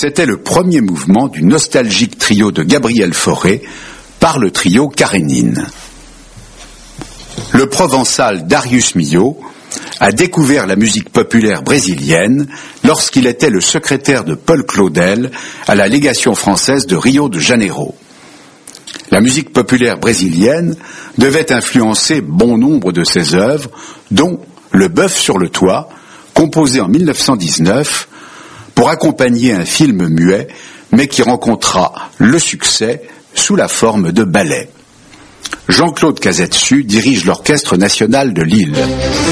c'était le premier mouvement du nostalgique trio de Gabriel Fauré par le trio Karénine. Le provençal Darius Milhaud a découvert la musique populaire brésilienne lorsqu'il était le secrétaire de Paul Claudel à la légation française de Rio de Janeiro. La musique populaire brésilienne devait influencer bon nombre de ses œuvres, dont Le Bœuf sur le toit, composé en 1919 pour accompagner un film muet, mais qui rencontra le succès sous la forme de ballet. Jean-Claude Cazetsu dirige l'Orchestre national de Lille.